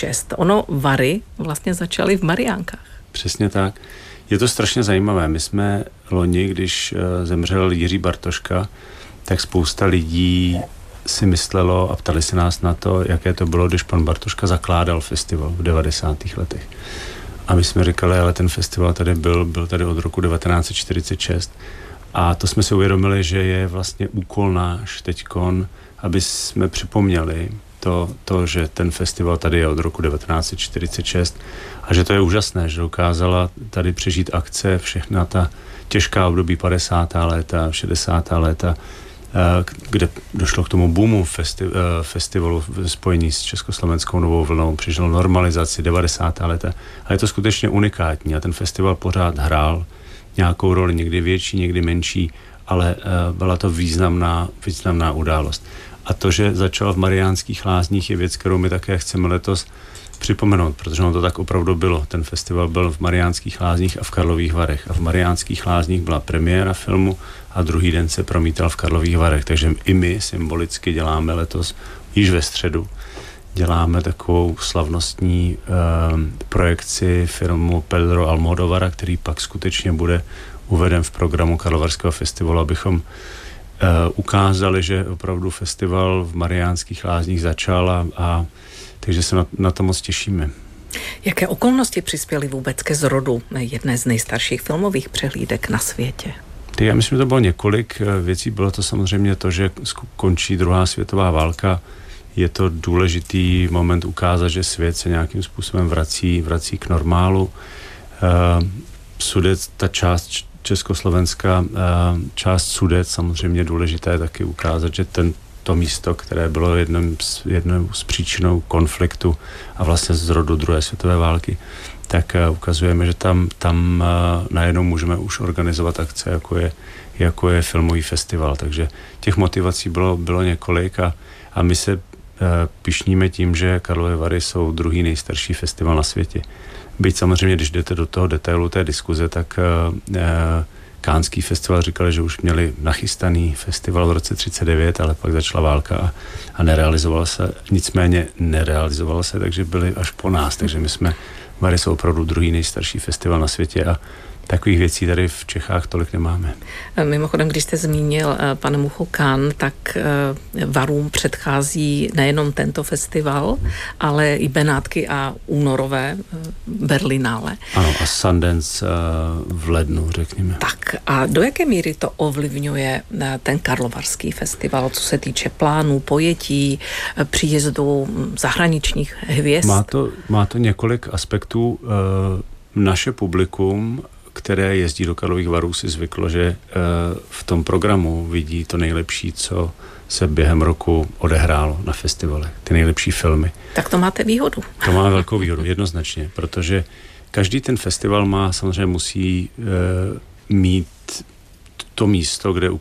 2006. Ono Vary vlastně začaly v Mariánkách. Přesně tak. Je to strašně zajímavé. My jsme loni, když zemřel Jiří Bartoška, tak spousta lidí si myslelo a ptali se nás na to, jaké to bylo, když pan Bartoška zakládal festival v 90. letech. A my jsme říkali, ale ten festival tady byl tady od roku 1946. A to jsme si uvědomili, že je vlastně úkol náš teďkon, aby jsme připomněli to, že ten festival tady je od roku 1946 a že to je úžasné, že dokázala tady přežít akce, všechna ta těžká období 50. léta, 60. léta, kde došlo k tomu boomu festivalu v spojení s Československou novou vlnou, přišlo normalizaci 90. léta a je to skutečně unikátní a ten festival pořád hrál nějakou roli, někdy větší, někdy menší, ale byla to významná událost. A to, že začal v Mariánských Lázních, je věc, kterou my také chceme letos připomenout, protože ono to tak opravdu bylo. Ten festival byl v Mariánských Lázních a v Karlových Varech. A v Mariánských Lázních byla premiéra filmu a druhý den se promítal v Karlových Varech. Takže i my symbolicky děláme letos, již ve středu, děláme takovou slavnostní projekci filmu Pedro Almodovara, který pak skutečně bude uveden v programu Karlovarského festivalu, abychom ukázali, že opravdu festival v Mariánských Lázních začal a takže se na to moc těšíme. Jaké okolnosti přispěly vůbec ke zrodu jedné z nejstarších filmových přehlídek na světě? Já myslím, že to bylo několik věcí. Bylo to samozřejmě to, že končí druhá světová válka. Je to důležitý moment ukázat, že svět se nějakým způsobem vrací k normálu. Sudec, ta část Československá, část Sudec, samozřejmě důležité taky ukázat, že to místo, které bylo jednou z příčinou konfliktu a vlastně zrodu druhé světové války, tak ukazujeme, že tam najednou můžeme už organizovat akce, jako je filmový festival. Takže těch motivací bylo několik a my se pyšníme tím, že Karlovy Vary jsou druhý nejstarší festival na světě. Byť samozřejmě, když jdete do toho detailu té diskuze, tak Canneský festival říkali, že už měli nachystaný festival v roce 1939, ale pak začala válka a nerealizoval se. Nicméně nerealizoval se, takže byli až po nás. Takže Vary jsou opravdu druhý nejstarší festival na světě a takových věcí tady v Čechách tolik nemáme. Mimochodem, když jste zmínil, pane Mucho, Cannes, tak Varům předchází nejenom tento festival, ale i Benátky a únorové Berlinále. Ano, a Sundance v lednu, řekněme. Tak a do jaké míry to ovlivňuje ten Karlovarský festival, co se týče plánů, pojetí, příjezdu zahraničních hvězd? Má to několik aspektů. Naše publikum, které jezdí do Karlových Varů, si zvyklo, že v tom programu vidí to nejlepší, co se během roku odehrálo na festivale. Ty nejlepší filmy. Tak to máte výhodu. To má velkou výhodu, jednoznačně, protože každý ten festival samozřejmě musí mít to místo, kde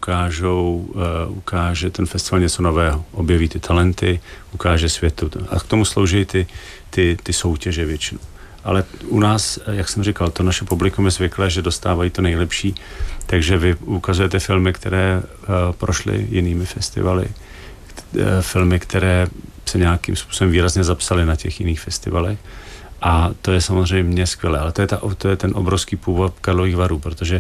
ukáže ten festival něco nového. Objeví ty talenty, ukáže světu. A k tomu slouží ty soutěže většinou. Ale u nás, jak jsem říkal, to naše publikum je zvyklé, že dostávají to nejlepší, takže vy ukazujete filmy, které prošly jinými festivaly, filmy, které se nějakým způsobem výrazně zapsaly na těch jiných festivalech a to je samozřejmě skvělé, ale to je ten obrovský původ Karlových Varů, protože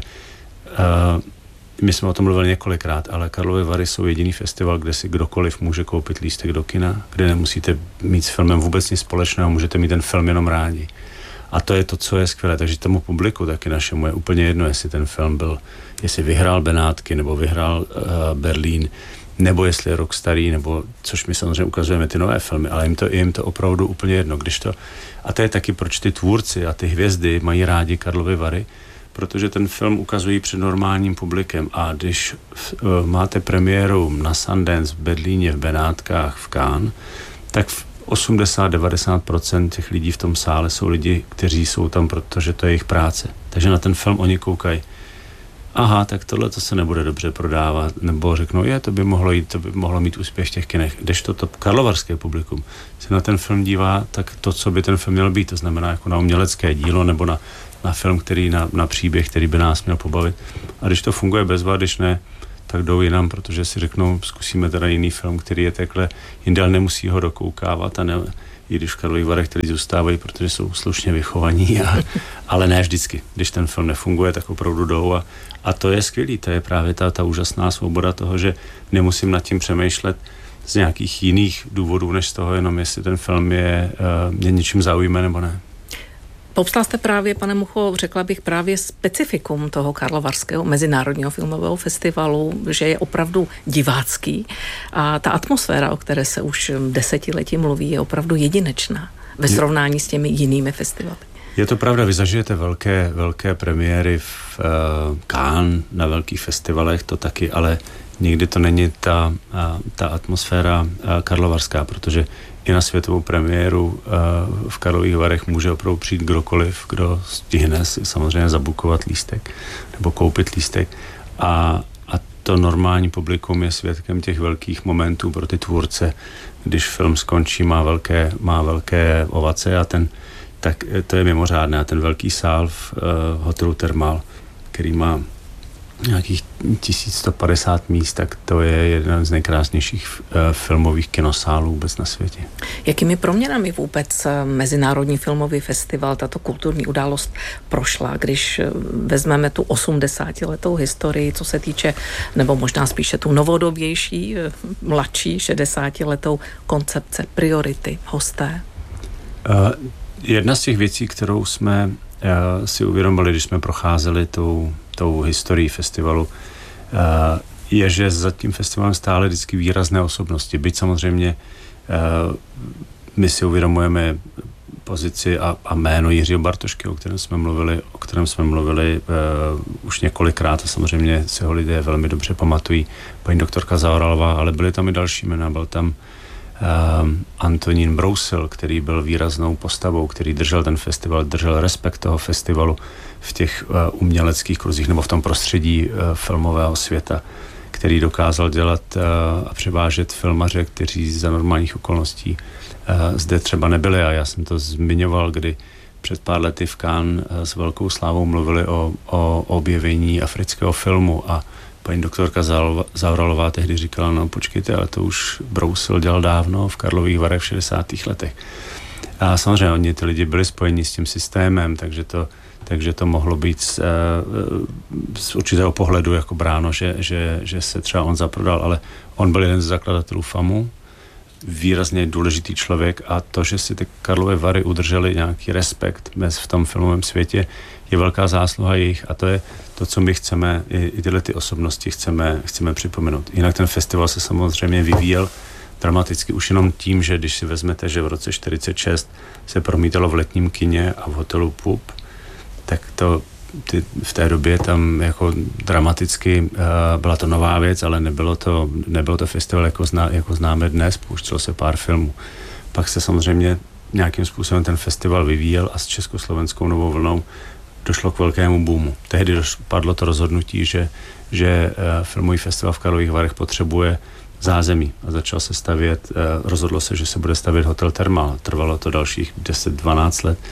my jsme o tom mluvili několikrát, ale Karlovy Vary jsou jediný festival, kde si kdokoliv může koupit lístek do kina, kde nemusíte mít s filmem vůbec nic společného, můžete mít ten film jenom rádi. A to je to, co je skvělé. Takže tomu publiku taky našemu je úplně jedno, jestli ten film jestli vyhrál Benátky, nebo vyhrál Berlín, nebo jestli je rok starý, nebo, což my samozřejmě ukazujeme ty nové filmy, ale jim to opravdu úplně jedno. A to je taky, proč ty tvůrci a ty hvězdy mají rádi Karlovy Vary, protože ten film ukazují před normálním publikem a když máte premiéru na Sundance v Berlíně, v Benátkách, v Cannes, tak 80-90% těch lidí v tom sále jsou lidi, kteří jsou tam, protože to je jejich práce. Takže na ten film oni koukají. Aha, tak tohle to se nebude dobře prodávat, nebo řeknou, to by mohlo mít úspěch v těch kinech. Kdežto to karlovarské publikum se na ten film dívá, tak to, co by ten film měl být, to znamená jako na umělecké dílo nebo na film, na příběh, který by nás měl pobavit. A když to funguje bez vad, když ne, tak jdou jinam, protože si řeknou, zkusíme teda jiný film, který je takhle jinde, ale nemusí ho dokoukávat a i když v Karlových Varech ty lidi zůstávají, protože jsou slušně vychovaní, ale ne vždycky. Když ten film nefunguje, tak opravdu jdou a to je skvělý, to je právě ta úžasná svoboda toho, že nemusím nad tím přemýšlet z nějakých jiných důvodů, než z toho jenom, jestli ten film je něčím zaujme nebo ne. Popsal jste právě, pane Mucho, řekla bych právě specifikum toho Karlovarského mezinárodního filmového festivalu, že je opravdu divácký a ta atmosféra, o které se už desetiletí mluví, je opravdu jedinečná ve srovnání s těmi jinými festivaly. Je to pravda, vy zažijete velké premiéry v Cannes na velkých festivalech, to taky, ale nikdy to není ta atmosféra karlovarská, protože i na světovou premiéru v Karlových Varech může opravdu přijít kdokoliv, kdo stihne si samozřejmě zabukovat lístek nebo koupit lístek a to normální publikum je svědkem těch velkých momentů pro ty tvůrce, když film skončí, má velké ovace a tak to je mimořádné. A ten velký sál v hotelu Thermal, který má nějakých 1150 míst, tak to je jeden z nejkrásnějších filmových kinosálů vůbec na světě. Jakými proměnami vůbec Mezinárodní filmový festival, tato kulturní událost prošla, když vezmeme tu 80letou historii, co se týče, nebo možná spíše tu novodobější, mladší 60letou koncepce, priority, hosté? Jedna z těch věcí, kterou jsme si uvědomili, když jsme procházeli tou historií festivalu, je, že za tím festivalem stále vždycky výrazné osobnosti. Byť samozřejmě my si uvědomujeme pozici a jméno Jiřího Bartošky, o kterém jsme mluvili už několikrát a samozřejmě si ho lidé velmi dobře pamatují. Paní doktorka Zaoralová, ale byly tam i další jména. Byl tam Antonín Brousil, který byl výraznou postavou, který držel ten festival, držel respekt toho festivalu v těch uměleckých kruzích nebo v tom prostředí filmového světa, který dokázal dělat a převážet filmaře, kteří za normálních okolností zde třeba nebyli. A já jsem to zmiňoval, kdy před pár lety v Cannes s velkou slávou mluvili o objevení afrického filmu a paní doktorka Zaoralová tehdy říkala, no počkejte, ale to už Brousil dělal dávno v Karlových Varech v 60. letech. A samozřejmě oni ty lidi byli spojeni s tím systémem, takže to mohlo být z určitého pohledu jako bráno, že se třeba on zaprodal, ale on byl jeden z zakladatelů FAMu, výrazně důležitý člověk a to, že si ty Karlovy Vary udrželi nějaký respekt v tom filmovém světě, je velká zásluha jejich a to je to, co my chceme, i tyhle ty osobnosti chceme připomenout. Jinak ten festival se samozřejmě vyvíjel dramaticky už jenom tím, že když si vezmete, že v roce 1946 se promítalo v letním kině a v hotelu Pup, tak v té době tam jako dramaticky byla to nová věc, ale nebylo to festival jako známe dnes, pouštělo se pár filmů. Pak se samozřejmě nějakým způsobem ten festival vyvíjel a s československou novou vlnou došlo k velkému boomu. Tehdy padlo to rozhodnutí, že filmový festival v Karlových Varech potřebuje zázemí a začal se stavět, rozhodlo se, že se bude stavět hotel Thermal. Trvalo to dalších 10-12 let,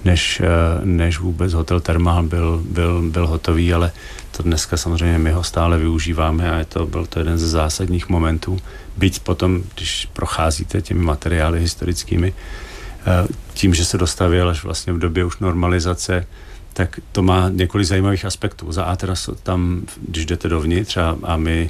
než vůbec hotel Thermal byl hotový, ale to dneska samozřejmě my ho stále využíváme a byl to jeden ze zásadních momentů. Byť potom, když procházíte těmi materiály historickými, tím, že se dostavěl až vlastně v době už normalizace, tak to má několik zajímavých aspektů. Za A teda tam, když jdete dovnitř a my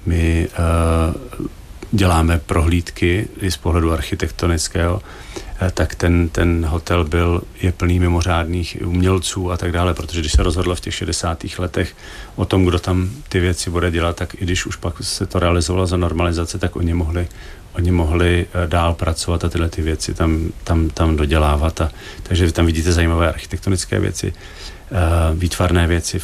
děláme prohlídky i z pohledu architektonického, tak ten hotel je plný mimořádných umělců a tak dále, protože když se rozhodlo v těch 60. letech o tom, kdo tam ty věci bude dělat, tak i když už pak se to realizovalo za normalizace, tak oni mohli dál pracovat a tyhle ty věci tam dodělávat. Takže tam vidíte zajímavé architektonické věci, výtvarné věci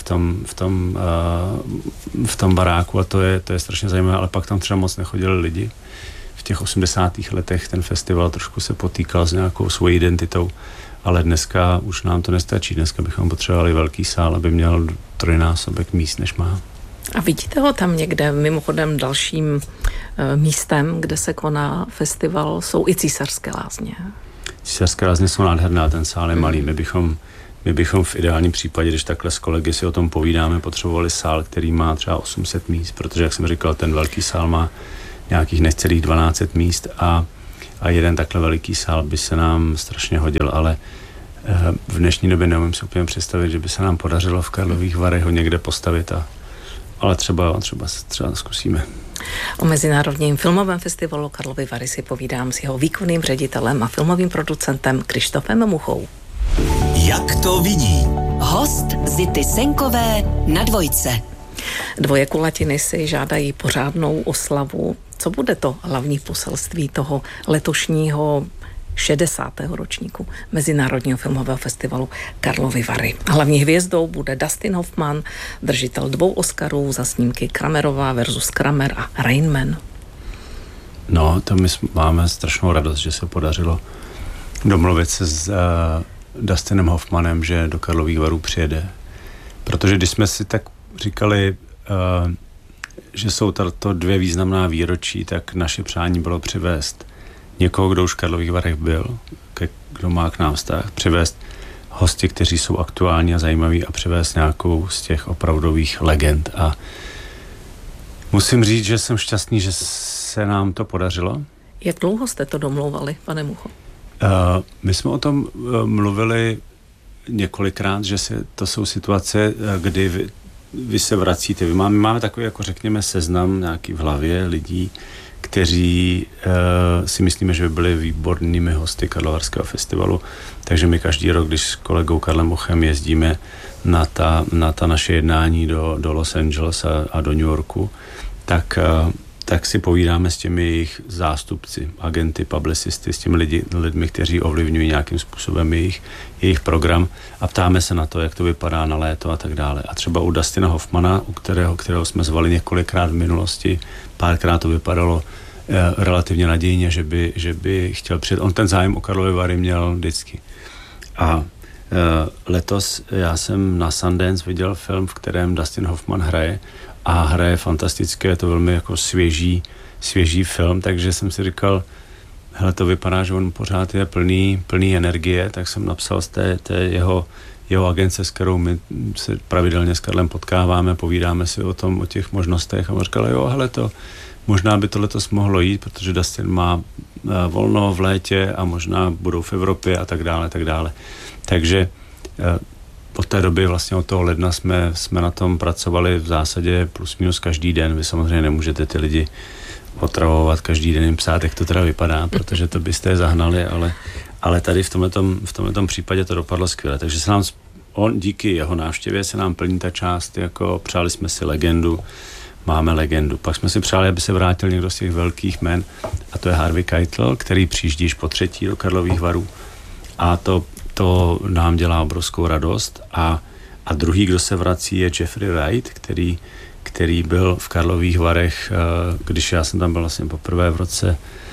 v tom baráku a to je strašně zajímavé, ale pak tam třeba moc nechodili lidi. V těch 80. letech ten festival trošku se potýkal s nějakou svojí identitou, ale dneska už nám to nestačí. Dneska bychom potřebovali velký sál, aby měl 3násobek míst, než má. A vidíte ho tam někde? Mimochodem dalším místem, kde se koná festival, jsou i Císařské lázně. Císařské lázně jsou nádherné, ten sál je malý. My bychom v ideálním případě, když takhle s kolegy si o tom povídáme, potřebovali sál, který má třeba 800 míst, protože, jak jsem říkal, ten velký sál má nějakých necelých 1200 míst a a jeden takhle veliký sál by se nám strašně hodil, ale v dnešní době neumím si úplně představit, že by se nám podařilo v Karlových Varech ho někde postavit, ale třeba zkusíme. O Mezinárodním filmovém festivalu Karlovy Vary si povídám s jeho výkonným ředitelem a filmovým producentem Krištofem Muchou. Jak to vidí? Host Zity Senkové na Dvojce. Dvoje kulatiny si žádají pořádnou oslavu. Co bude to hlavní poselství toho letošního 60. ročníku Mezinárodního filmového festivalu Karlovy Vary? Hlavní hvězdou bude Dustin Hoffman, držitel 2 Oscarů za snímky Kramerová versus Kramer a Rain Man. No, to my máme strašnou radost, že se podařilo domluvit se s Dustinem Hoffmanem, že do Karlových Varů přijede. Protože když jsme si tak říkali, že jsou to 2 významná výročí, tak naše přání bylo přivést někoho, kdo už v Karlových Varech byl, kdo má k nám vztah, přivést hosty, kteří jsou aktuální a zajímaví a přivést nějakou z těch opravdových legend. A musím říct, že jsem šťastný, že se nám to podařilo. Jak dlouho jste to domlouvali, pane Mucho? My jsme o tom mluvili několikrát, že to jsou situace, kdy vy se vracíte. My máme takový, jako řekněme, seznam nějaký v hlavě lidí, kteří si myslíme, že by byli výbornými hosty Karlovarského festivalu. Takže my každý rok, když s kolegou Karlem Muchem jezdíme na ta naše jednání do Los Angeles a do New Yorku, tak si povídáme s těmi jejich zástupci, agenty, publicisty, s těmi lidmi, kteří ovlivňují nějakým způsobem jejich program a ptáme se na to, jak to vypadá na léto a tak dále. A třeba u Dustina Hoffmana, u kterého jsme zvali několikrát v minulosti, párkrát to vypadalo relativně nadějně, že by chtěl přijet. On ten zájem o Karlovy Vary měl vždycky. A letos já jsem na Sundance viděl film, v kterém Dustin Hoffman hraje a hraje fantasticky, je to velmi jako svěží film, takže jsem si říkal, hele, to vypadá, že on pořád je plný energie, tak jsem napsal z té jeho agence, s kterou my se pravidelně s Karlem potkáváme, povídáme si o těch možnostech a on říkal, jo, hele, možná by to letos mohlo jít, protože Dustin má volno v létě a možná budou v Evropě a tak dále, tak dále. Takže od té doby, vlastně od toho ledna jsme na tom pracovali v zásadě plus minus každý den. Vy samozřejmě nemůžete ty lidi otravovat každý den, jim psát, jak to teda vypadá, protože to byste je zahnali, ale tady v tomhletom případě to dopadlo skvěle. Takže se nám díky jeho návštěvě se nám plní ta část, jako přáli jsme si legendu, máme legendu. Pak jsme si přáli, aby se vrátil někdo z těch velkých jmen a to je Harvey Keitel, který přijíždí již po 3. do Karlových Varů a to nám dělá obrovskou radost a druhý, kdo se vrací, je Jeffrey Wright, který byl v Karlových Varech, když já jsem tam byl vlastně poprvé v roce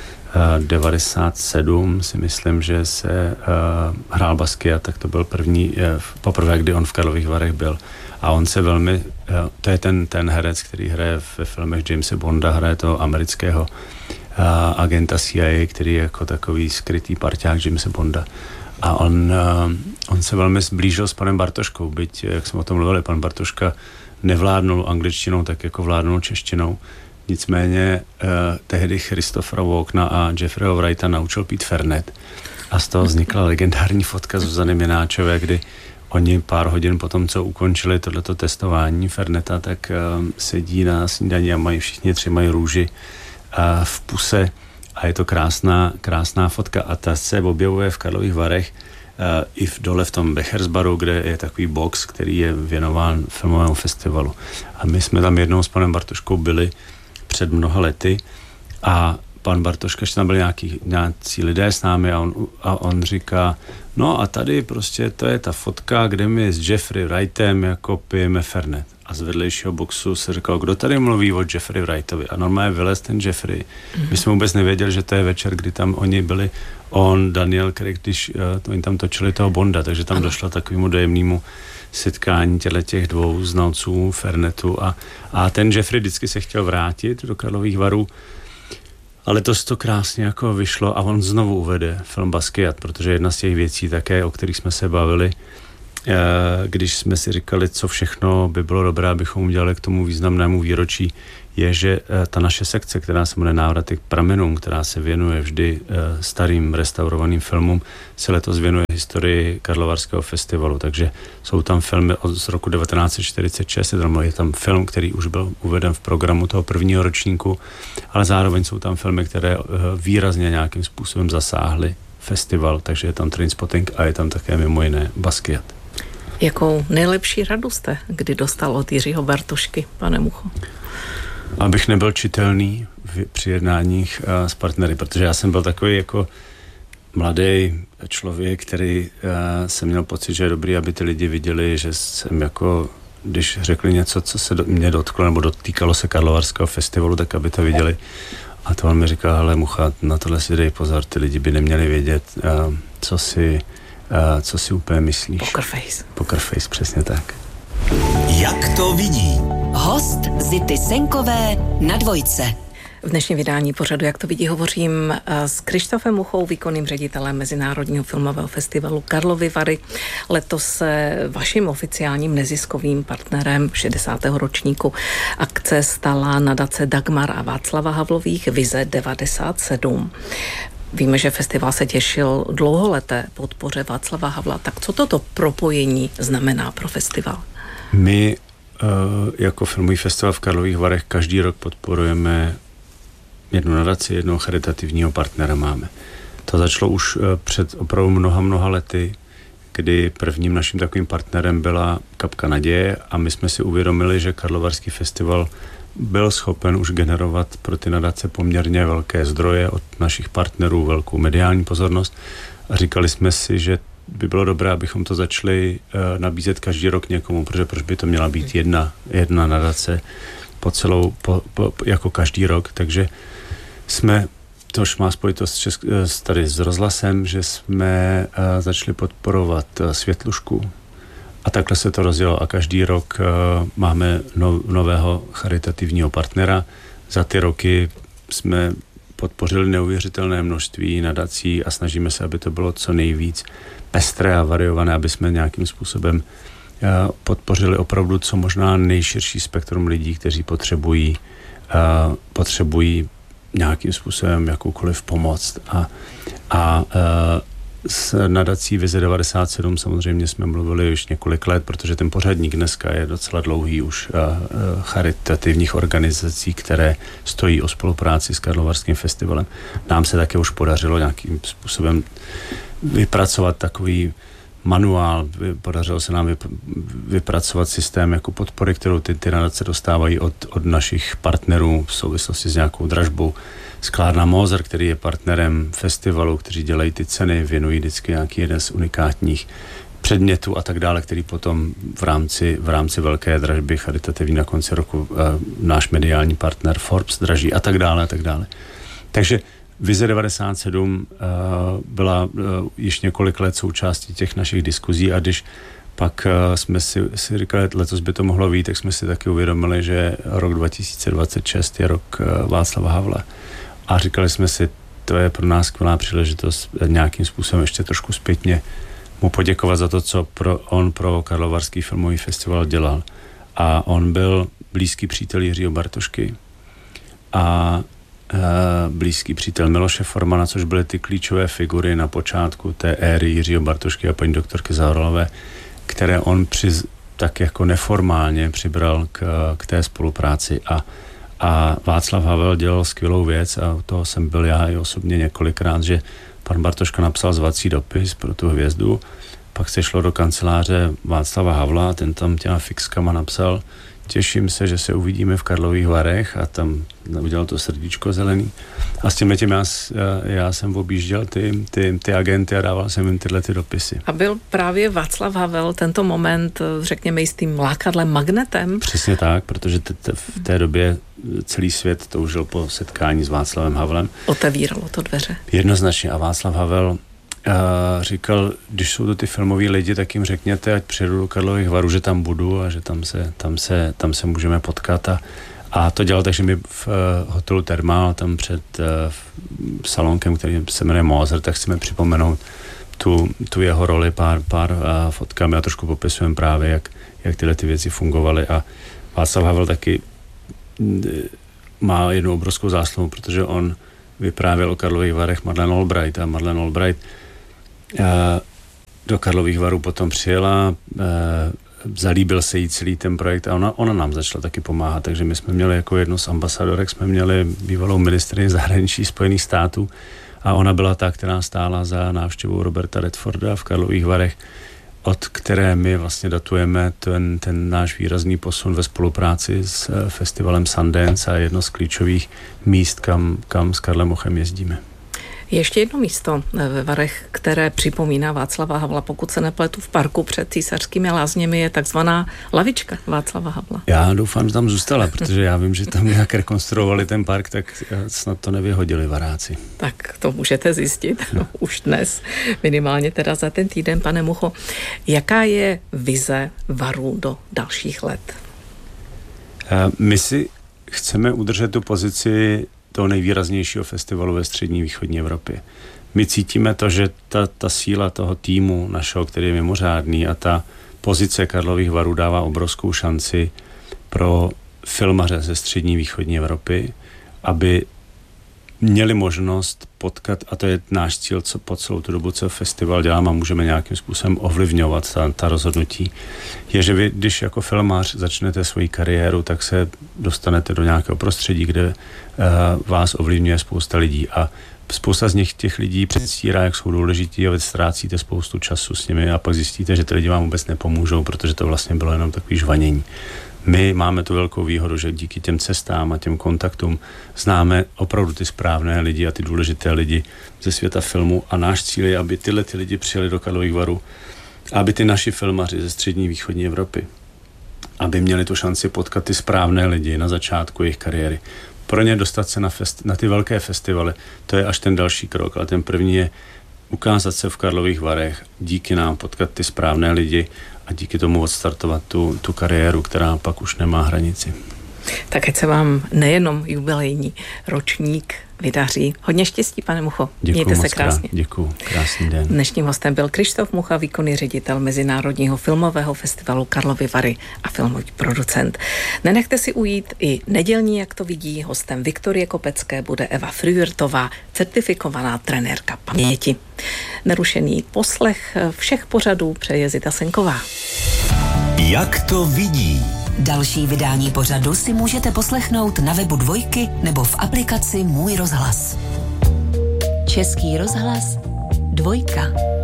97, si myslím, že se hrál Basquiat, tak to byl poprvé, kdy on v Karlových Varech byl. A on se velmi, to je ten herec, který hraje ve filmech Jamese Bonda, hraje toho amerického agenta CIA, který je jako takový skrytý parťák Jamese Bonda. A on se velmi zblížil s panem Bartoškou, byť, jak jsme o tom mluvili, pan Bartoška nevládnul angličtinou tak, jako vládnul češtinou. Nicméně tehdy Christophera Walkena a Jeffreyho Wrighta naučil pít Fernet. A z toho vznikla legendární fotka Zuzany Mináčové, kdy oni pár hodin potom, co ukončili tohleto testování Ferneta, tak sedí na snídani a všichni 3 mají růži v puse. A je to krásná fotka a ta se objevuje v Karlových Varech i dole v tom Bechersbaru, kde je takový box, který je věnován filmovému festivalu. A my jsme tam jednou s panem Bartoškou byli před mnoha lety a pan Bartoška, ještě tam byli nějací lidé s námi a on říká, no a tady prostě to je ta fotka, kde my s Jeffrey Wrightem jako pijeme Fernet. A z vedlejšího boxu se říkal, kdo tady mluví o Jeffrey Wrightovi. A normálně vylez ten Jeffrey. My jsme vůbec nevěděli, že to je večer, kdy tam oni byli, Daniel Craig, když oni tam točili toho Bonda, takže tam došlo takovému dojemnému setkání těch 2 znalců Fernetu a ten Jeffrey vždycky se chtěl vrátit do Karlových Varů, ale to krásně jako vyšlo a on znovu uvede film Basquiat, protože jedna z těch věcí také, o kterých jsme se bavili, když jsme si říkali, co všechno by bylo dobré, abychom udělali k tomu významnému výročí, je, že ta naše sekce, která se jmenuje Návraty k pramenům, která se věnuje vždy starým restaurovaným filmům, se letos věnuje historii Karlovarského festivalu. Takže jsou tam filmy z roku 1946, je tam film, který už byl uveden v programu toho prvního ročníku, ale zároveň jsou tam filmy, které výrazně nějakým způsobem zasáhly festival, takže je tam Trainspotting a je tam také mimo jiné Basquiat. Jakou nejlepší radu jste kdy dostal od Jiřího Bartošky, pane Mucho? Abych nebyl čitelný při jednáních s partnery, protože já jsem byl takový jako mladý člověk, který jsem měl pocit, že je dobrý, aby ty lidi viděli, že jsem jako, když řekli něco, co se mě dotklo nebo dotýkalo se Karlovarského festivalu, tak aby to viděli. A to on mi říkal, hele Mucha, na tohle si dej pozor, ty lidi by neměli vědět, co si úplně myslíš. Poker face, přesně tak. Jak to vidí? Host Zity Senkové na Dvojce. V dnešním vydání pořadu Jak to vidí hovořím s Krištofem Muchou, výkonným ředitelem Mezinárodního filmového festivalu Karlovy Vary. Letos se vaším oficiálním neziskovým partnerem 60. ročníku akce stala nadace Dagmar a Václava Havlových Vize 97. Víme, že festival se těšil dlouholeté podpoře Václava Havla. Tak co toto propojení znamená pro festival? My jako filmový festival v Karlových Varech každý rok podporujeme jednu nadaci, jednoho charitativního partnera máme. To začalo už před opravdu mnoha lety, kdy prvním naším takovým partnerem byla Kapka naděje a my jsme si uvědomili, že Karlovarský festival byl schopen už generovat pro ty nadace poměrně velké zdroje od našich partnerů, velkou mediální pozornost a říkali jsme si, že by bylo dobré, abychom to začali nabízet každý rok někomu, protože proč by to měla být jedna nadace jako každý rok, takže jsme, tož má spojitost tady s rozhlasem, že jsme začali podporovat Světlušku a takhle se to rozjelo a každý rok máme nového charitativního partnera. Za ty roky jsme podpořili neuvěřitelné množství nadací a snažíme se, aby to bylo co nejvíc pestré a variované, aby jsme nějakým způsobem podpořili opravdu co možná nejširší spektrum lidí, kteří potřebují nějakým způsobem jakoukoliv pomoc. A s nadací Vize 97 samozřejmě jsme mluvili už několik let, protože ten pořadník dneska je docela dlouhý už charitativních organizací, které stojí o spolupráci s Karlovarským festivalem. Nám se také už podařilo nějakým způsobem vypracovat takový manuál, podařilo se nám vypracovat systém jako podpory, kterou ty nadace dostávají od našich partnerů v souvislosti s nějakou dražbou. Sklárna Moser, který je partnerem festivalu, kteří dělají ty ceny, věnují vždycky nějaký jeden z unikátních předmětů a tak dále, který potom v rámci velké dražby charitativní na konci roku náš mediální partner Forbes draží a tak dále, a tak dále. Takže Vize 97 byla již několik let součástí těch našich diskuzí a když pak jsme si říkali, letos by to mohlo být, tak jsme si taky uvědomili, že rok 2026 je rok Václava Havla. A říkali jsme si, to je pro nás skvělá příležitost nějakým způsobem ještě trošku zpětně mu poděkovat za to, co on pro Karlovarský filmový festival dělal. A on byl blízký přítel Jiřího Bartošky a blízký přítel Miloše Formana, což byly ty klíčové figury na počátku té éry Jiřího Bartošky a paní doktorky Zaoralové, které on tak jako neformálně přibral k té spolupráci a Václav Havel dělal skvělou věc a u toho jsem byl já i osobně několikrát, že pan Bartoška napsal zvací dopis pro tu hvězdu, pak se šlo do kanceláře Václava Havla, ten tam těma fixkama napsal: těším se, že se uvidíme v Karlových Varech a tam udělal to srdíčko zelený. A s tím já jsem objížděl ty agenty a dával jsem jim tyhle ty dopisy. A byl právě Václav Havel tento moment, řekněme, jistým lákadlem, magnetem? Přesně tak, protože v té době celý svět toužil po setkání s Václavem Havlem. Otevíralo to dveře. Jednoznačně a Václav Havel říkal, když jsou to ty filmoví lidi, tak jim řekněte, ať přijedu do Karlových Varů, že tam budu a že tam se můžeme potkat a to dělal tak, že my v hotelu Thermal, tam před salonkem, který se jmenuje Moser, tak chceme připomenout tu jeho roli pár fotkami a trošku popisujeme právě, jak tyhle ty věci fungovaly. A Václav Havel taky má jednu obrovskou zásluhu, protože on vyprávěl o Karlových Varech Madeleine Albright a Madeleine Albright do Karlových Varů potom přijela, zalíbil se jí celý ten projekt a ona nám začala taky pomáhat, takže my jsme měli jako jednu z ambasadorek, jsme měli bývalou ministryni zahraničí Spojených států a ona byla ta, která stála za návštěvou Roberta Redforda v Karlových Varech, od které my vlastně datujeme ten náš výrazný posun ve spolupráci s festivalem Sundance a jedno z klíčových míst, kam s Karlem Mochem jezdíme. Ještě jedno místo ve Varech, které připomíná Václava Havla, pokud se nepletu, v parku před Císařskými lázněmi je takzvaná lavička Václava Havla. Já doufám, že tam zůstala, protože já vím, že tam nějak rekonstruovali ten park, tak snad to nevyhodili Varáci. Tak to můžete zjistit už dnes, minimálně teda za ten týden, pane Mucho. Jaká je vize Varů do dalších let? My si chceme udržet tu pozici toho nejvýraznějšího festivalu ve střední východní Evropě. My cítíme to, že ta síla toho týmu našeho, který je mimořádný a ta pozice Karlových Varů dává obrovskou šanci pro filmaře ze střední východní Evropy, aby měli možnost potkat, a to je náš cíl, co po celou tu dobu, co festival děláme a můžeme nějakým způsobem ovlivňovat ta rozhodnutí, je, že vy, když jako filmář začnete svoji kariéru, tak se dostanete do nějakého prostředí, kde vás ovlivňuje spousta lidí a spousta z nich těch lidí předstírá, jak jsou důležití a vy ztrácíte spoustu času s nimi a pak zjistíte, že ty lidi vám vůbec nepomůžou, protože to vlastně bylo jenom takový žvanění. My máme tu velkou výhodu, že díky těm cestám a těm kontaktům známe opravdu ty správné lidi a ty důležité lidi ze světa filmu a náš cíl je, aby tyhle ty lidi přijeli do Karlových Varů, aby ty naši filmaři ze střední východní Evropy, aby měli tu šanci potkat ty správné lidi na začátku jejich kariéry. Pro ně dostat se na ty velké festivaly, to je až ten další krok, ale ten první je ukázat se v Karlových Varech, díky nám potkat ty správné lidi a díky tomu odstartovat tu kariéru, která pak už nemá hranici. Tak ať se vám nejenom jubilejní ročník vydaří. Hodně štěstí, pane Mucho. Mějte se krásně. Děkuju, krásný den. Dnešním hostem byl Krištof Mucha, výkonný ředitel Mezinárodního filmového festivalu Karlovy Vary a filmový producent. Nenechte si ujít i nedělní, jak to vidí. Hostem Viktorie Kopecké bude Eva Frühertová, certifikovaná trenérka paměti. Nerušený poslech všech pořadů přeje Zita Senková. Jak to vidí? Další vydání pořadu si můžete poslechnout na webu Dvojky nebo v aplikaci Můj rozhlas. Český rozhlas Dvojka.